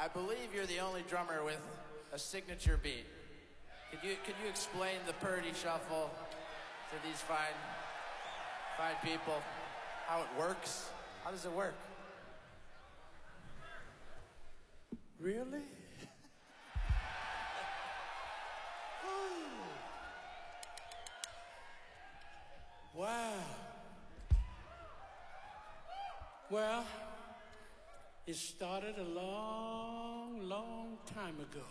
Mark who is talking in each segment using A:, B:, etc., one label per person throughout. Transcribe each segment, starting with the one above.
A: I believe you're the only drummer with a signature beat. Could you explain the Purdy Shuffle to these fine people? How it works? How does it work?
B: Really? Wow. Well, it started a long, long time ago.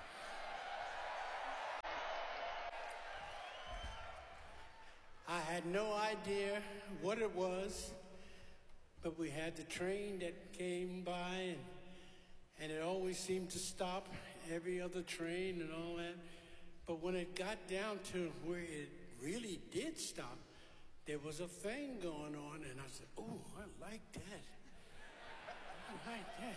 B: I had no idea what it was, but we had the train that came by, and it always seemed to stop every other train and all that. But when it got down to where it really did stop, there was a thing going on, and I said, oh, I like that. I like that.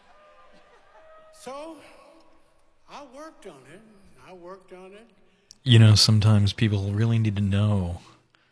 B: So I worked on it.
C: You know, sometimes people really need to know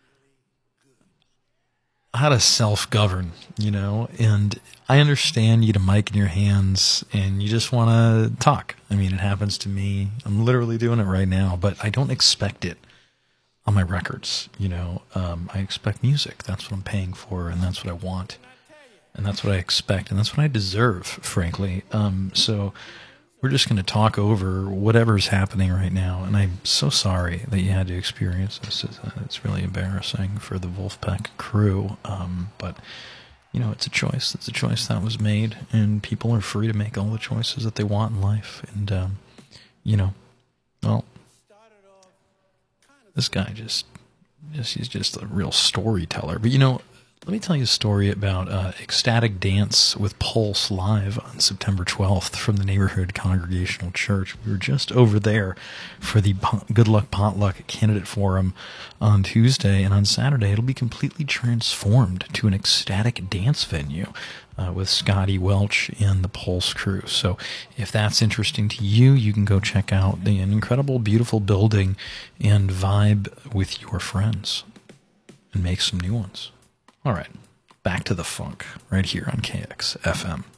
C: how to self-govern, you know, and I understand you get a mic in your hands and you just want to talk. I mean, it happens to me. I'm literally doing it right now, but I don't expect it on my records, you know. I expect music. That's what I'm paying for, and that's what I want, and that's what I expect, and that's what I deserve, frankly. So we're just going to talk over whatever's happening right now, and I'm so sorry that you had to experience this. It's really embarrassing for the Wolfpack crew, but, you know, it's a choice. It's a choice that was made, and people are free to make all the choices that they want in life, and, you know, well, this guy he's just a real storyteller. But, you know, let me tell you a story about Ecstatic Dance with Pulse live on September 12th from the Neighborhood Congregational Church. We were just over there for the Good Luck Potluck Candidate Forum on Tuesday, and on Saturday it'll be completely transformed to an ecstatic dance venue with Scotty Welch and the Pulse crew. So if that's interesting to you, you can go check out an incredible, beautiful building and vibe with your friends and make some new ones. All right, back to the funk right here on KXFM.